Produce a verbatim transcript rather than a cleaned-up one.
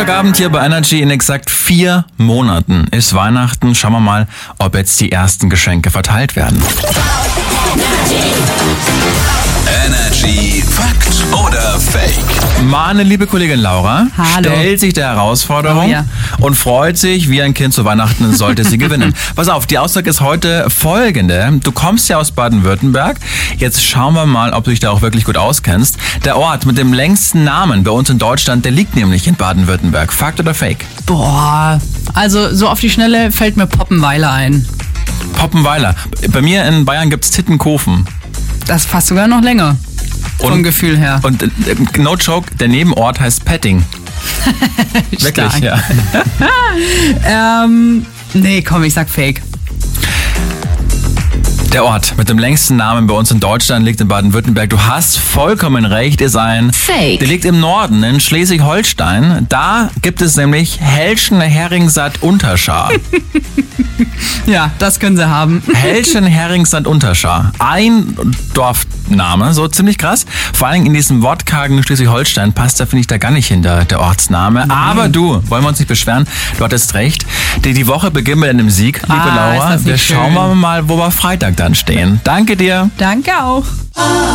Montagabend hier bei Energy. In exakt vier Monaten ist Weihnachten. Schauen wir mal, ob jetzt die ersten Geschenke verteilt werden. Energy Fakt oder Fake? Meine liebe Kollegin Laura Hallo. stellt sich der Herausforderung Oh ja. und freut sich wie ein Kind zu Weihnachten, sollte sie gewinnen. Pass auf, die Aussage ist heute folgende. Du kommst ja aus Baden-Württemberg. Jetzt schauen wir mal, ob du dich da auch wirklich gut auskennst. Der Ort mit dem längsten Namen bei uns in Deutschland, der liegt nämlich in Baden-Württemberg. Fakt oder Fake? Boah, also so auf die Schnelle fällt mir Poppenweiler ein. Poppenweiler. Bei mir in Bayern gibt's Tittenkofen. Das ist fast sogar noch länger. Vom Und- Gefühl her. Und äh, no joke, der Nebenort heißt Petting. Wirklich, Stark. ja. Ähm, nee, komm, ich sag Fake. Der Ort mit dem längsten Namen bei uns in Deutschland liegt in Baden-Württemberg. Du hast vollkommen recht, ist ein Fake. Der liegt im Norden, in Schleswig-Holstein. Da gibt es nämlich Helschen-Heringsand-Unterschar. Ja, das können sie haben. Helschen-Heringsand-Unterschar. Ein Dorfname, so ziemlich krass. Vor allem in diesem wortkargen Schleswig-Holstein passt da, finde ich, da gar nicht hinter der Ortsname. Aber du, wollen wir uns nicht beschweren, du hattest recht. Die, die Woche beginnt mit einem Sieg, liebe Ah, ist Laura. das nicht Wir schauen schön. mal, wo wir Freitag dann stehen. Danke dir. Danke auch.